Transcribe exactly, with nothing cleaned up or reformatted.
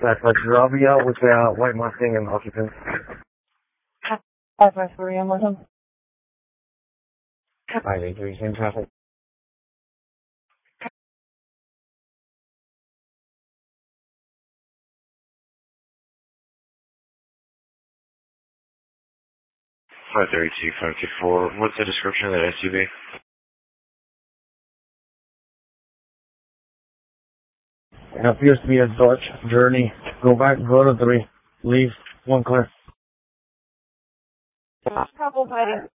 That's like Rabia with the uh, white Mustang and occupants. five five three, I'm with him. five eight three, same traffic. five thirty-two, five two four. What's the description of that S U V? It appears to be a Dodge Journey. Go back, go to three. Leave, one clear. Couple fighting.